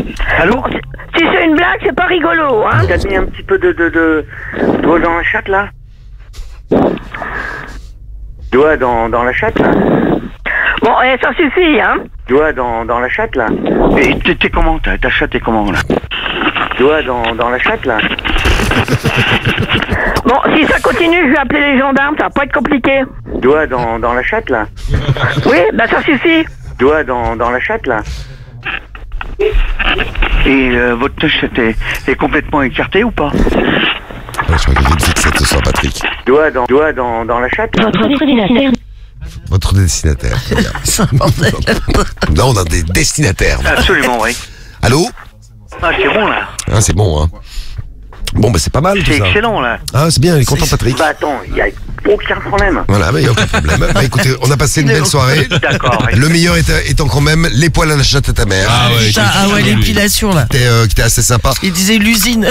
Allô? Bon, si c'est une blague, c'est pas rigolo, hein. T'as mis un petit peu de doigt dans la chatte, là? Doigt dans la chatte, là? Bon, ça suffit, hein. Doigt dans la chatte, là? Et t'es comment? Ta chatte est comment, là? Doigt dans la chatte, là? Bon, si ça continue, je vais appeler les gendarmes, ça va pas être compliqué. Doigt dans la chatte, là? Oui, bah ça suffit. Doigt dans la chatte, là? Et votre chatte est complètement écartée ou pas? Ouais, je crois qu'il y a une fixette ce soir, Patrick. Doigt dans la chatte, là? Votre destinataire, très bien. Là, on a des destinataires. Absolument, oui. Allô? Ah, c'est bon, là. Ah, c'est bon, hein. Bon, bah c'est pas mal tout C'est ça. excellent, là. Ah, c'est bien, il est content, Patrick. Bah attends, il n'y a aucun problème. Voilà, bah, il n'y a aucun problème. Bah écoutez, on a passé une belle soirée. D'accord, oui. Le meilleur étant quand même les poils à la chatte à ta mère. L'épilation là. Qui était assez sympa. Il disait l'usine.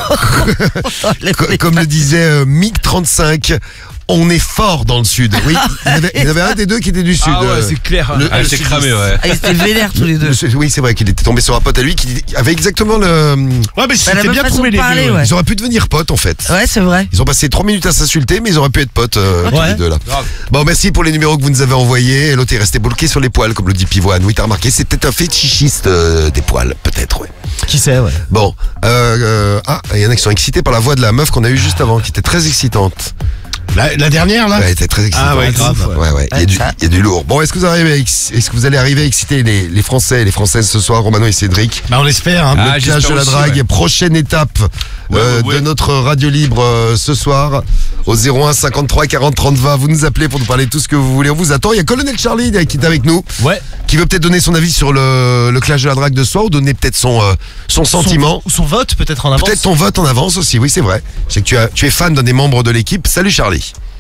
Comme le disait MiG-35, on est fort dans le sud. Oui, il y en avait un des deux qui était du sud. Ah ouais, c'est clair. Le c'est cramé, ouais. Ah, ils étaient vénères tous les deux. Oui, c'est vrai qu'il était tombé sur un pote à lui qui avait exactement le... Ouais, mais c'était bien façon trouvé de les parler, deux. ouais. Ils auraient pu devenir potes en fait. Ouais, c'est vrai. Ils ont passé 3 minutes à s'insulter, mais ils auraient pu être potes tous les deux là. Grave. Bon, merci pour les numéros que vous nous avez envoyés. L'autre est resté bloqué sur les poils, comme le dit Pivoine. Oui, t'as remarqué, c'est peut-être un fétichiste des poils, peut-être, ouais. Qui sait, ouais. Bon, il y en a qui sont excités par la voix de la meuf qu'on a eue juste avant, qui était très excitante. La dernière, là? Ouais, elle était très excitante. Ah ouais, grave. Ouais. Il y a du lourd. Bon, est-ce que vous allez arriver à exciter les Français et les Françaises ce soir, Romano et Cédric? Bah, on l'espère, hein. Le clash de la drague, prochaine étape de notre radio libre ce soir au 01 53 40 30 20. Vous nous appelez pour nous parler de tout ce que vous voulez. On vous attend. Il y a Colonel Charlie qui est avec nous, qui veut peut-être donner son avis sur le clash de la drague de ce soir ou donner peut-être son sentiment. Son vote peut-être en avance. Peut-être ton vote en avance aussi, oui c'est vrai. Je sais que tu es fan d'un des membres de l'équipe. Salut Charlie.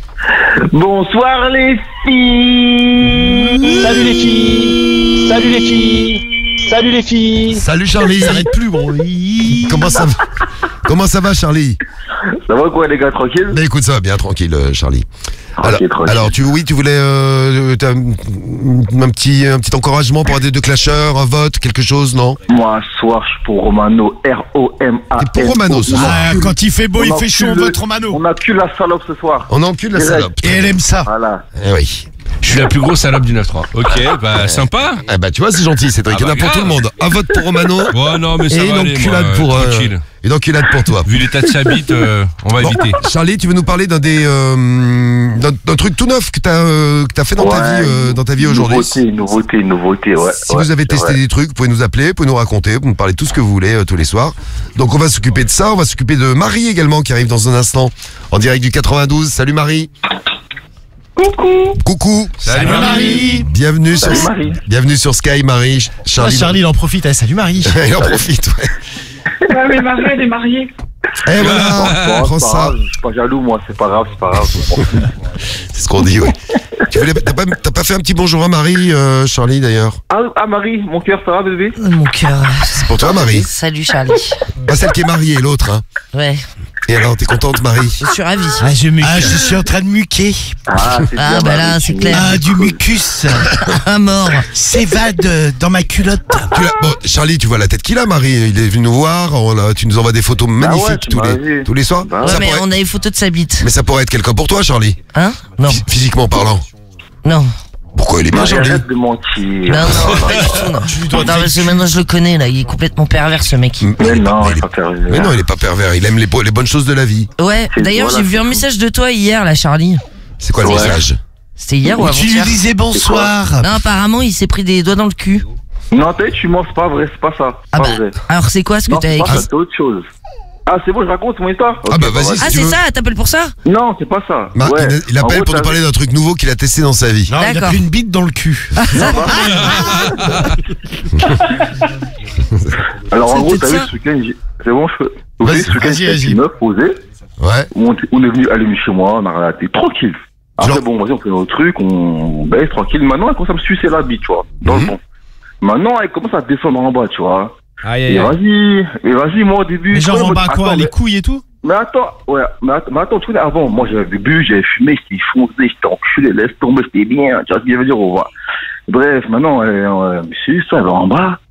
Bonsoir les filles. Salut les filles. Salut les filles. Salut les filles. Salut Charlie. Ça n'arrête plus, gros. Comment ça va Charlie? Ça va quoi les gars, tranquille? Ben écoute, ça va bien, tranquille Charlie. Tranquille. Alors tu voulais t'as un petit encouragement pour des deux clasheurs, un vote, quelque chose, non? Moi ce soir je suis pour Romano, R-O-M-A-N. T'es pour Romano ce soir? Ah, quand il fait beau, il fait chaud, on vote Romano. On encule la salope ce soir. On encule la salope. Et elle aime ça. Voilà. Eh oui. Je suis la plus grosse salope du 9-3. Ok, bah sympa. Eh bah tu vois, c'est gentil, c'est vrai qu'il y en a pour tout le monde. Un vote pour Romano. Ouais, non, mais ça et va aller, enculade moi, pour tranquille. une enculade pour toi. Vu l'état de sa bite, on va éviter. Charlie, tu veux nous parler d'un truc tout neuf que t'as fait dans ta vie aujourd'hui? Nouveauté, ouais. Si vous avez testé des trucs, vous pouvez nous appeler, vous pouvez nous raconter, vous pouvez nous parler tout ce que vous voulez tous les soirs. Donc on va s'occuper de ça, on va s'occuper de Marie également qui arrive dans un instant en direct du 92. Salut Marie. Coucou. Salut Marie. Bienvenue Marie. sur Sky Marie. Charlie, il en profite. Salut Marie. Il en profite, ouais. Ouais, mais Marie, elle est mariée. Et voilà, Bon, prends c'est pas ça. grave, je suis pas jaloux moi, c'est pas grave. C'est ce qu'on dit, oui. T'as pas fait un petit bonjour à Marie, Charlie, d'ailleurs? Ah Marie, mon cœur, ça va bébé? Mon cœur. C'est pour toi, Marie? Salut Charlie. Pas celle qui est mariée, l'autre, hein. Ouais, Et alors, t'es contente, Marie? je suis ravie. Je suis en train de muquer. C'est bien, Bah là, Marie, c'est clair. Du mucus. Un mort. S'évade dans ma culotte. Bon, Charlie, tu vois la tête qu'il a, Marie. Il est venu nous voir. Tu nous envoies des photos magnifiques tu m'as vu. tous les soirs. Bah Ouais, Ça mais pourrait- on a les photos de sa bite. mais ça pourrait être quelqu'un pour toi, Charlie. Hein? Non. Physiquement parlant. Non. Pourquoi il est bien, Marie, Charlie? arrête de mentir. Non, pas du tout, non. Non, parce que maintenant je le connais, là. Il est complètement pervers, ce mec. Mais non, il est- pas pervers. Mais non, il est pas pervers. Il aime les bonnes choses de la vie. Ouais, C'est- d'ailleurs, voilà, j'ai vu un c'est message de toi hier, là, Charlie. C'est quoi le Ouais. message? C'était hier ou Tu lui avant-hier? disais bonsoir. Non, apparemment, il s'est pris des doigts dans le cul. Non, tu mens, c'est pas vrai, c'est pas ça. Ah Pas bah, vrai. alors c'est quoi ce que Non, t'as c'est pas écrit? ça, c'est autre chose. Ah, c'est bon, je raconte mon histoire. Ah Ok, bah vas-y, Ah, si tu c'est veux. ça, t'appelles pour ça? Non, c'est pas ça. Ouais. Il En appelle gros, pour nous t'as- parler d'un truc nouveau qu'il a testé dans sa vie. Non, il a D'accord. pris une bite dans le cul. Alors en C'est gros, peut-être t'as vu ça. ce week-end, c'est bon, je peux. Vous Vas-y, savez, ce week-end, vas-y, j'étais avec vas-y. une meuf posée. Ouais. On est venu aller chez moi, on a relaté tranquille. Après, Genre- bon, vas-y, on fait nos trucs, on baisse tranquille. Maintenant, elle commence à me sucer la bite, tu vois, dans le fond. Maintenant, elle commence à descendre en bas, tu vois. Aïe, Et vas-y, moi au début. Mais genre ouais, en bas attends, quoi? Les mais- couilles et tout? Mais attends, ouais, mais attends, tu connais, avant, moi j'avais bu, j'avais fumé, j'étais foncé, j'étais enculé, laisse tomber, c'était bien, tu vois ce que je veux dire, au revoir. Bref, maintenant, elle me suce, elle va en bas,